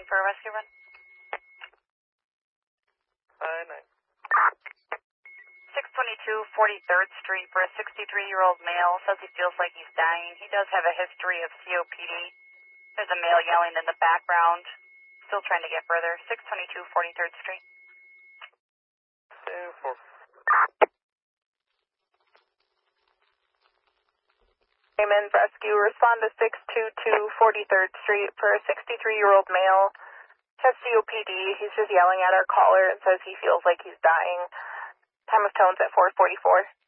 for a rescue run? 5-9. 622 43rd Street for a 63-year-old male. Says he feels like he's dying. He does have a history of COPD. There's a male yelling in the background. Still trying to get further. 622 43rd Street. 4. Raymond Rescue, respond to 622 43rd Street for a 63-year-old male. Has COPD. He's just yelling at our caller and says he feels like he's dying. Time of tone's at 4:44.